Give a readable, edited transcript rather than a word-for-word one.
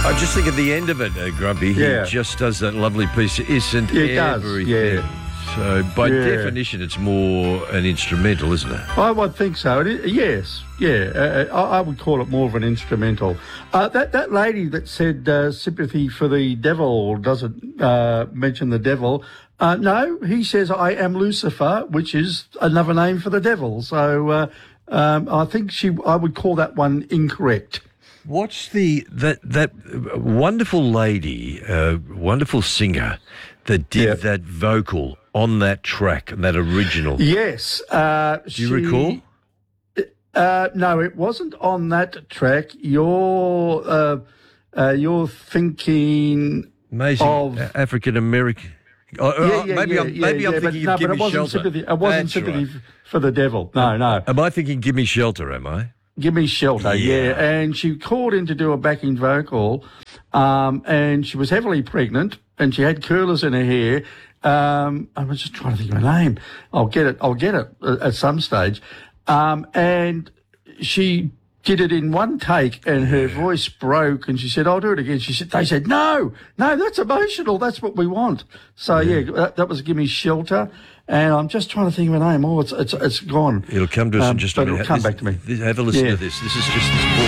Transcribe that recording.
I just think at the end of it, Grumpy, Yeah. he just does that lovely piece. Isn't He does, everything? yeah. So by Yeah. definition, it's more an instrumental, isn't it? I would think so. Yes, yeah. I would call it more of an instrumental. That lady that said sympathy for the devil doesn't mention the devil. No, he says I am Lucifer, which is another name for the devil. So I think I would call that one incorrect. What's that wonderful lady, wonderful singer that did that vocal on that track, that original? Yes. Do you recall? No, it wasn't on that track. You're thinking Amazing of African American. Maybe I'm thinking of Give Me Shelter. It wasn't That's sympathy right. for the devil. No. Am I thinking Give Me Shelter? Am I? Give Me Shelter, Yeah. And she called in to do a backing vocal, and she was heavily pregnant, and she had curlers in her hair. I was just trying to think of her name. I'll get it at some stage. And she did it in one take, and her voice broke, and she said, I'll do it again. They said, no, that's emotional. That's what we want. So, that was Give Me Shelter. And I'm just trying to think of her name. Oh, it's gone. It'll come to us in just a but minute. It'll come back to me. Have a listen to this. This is just this.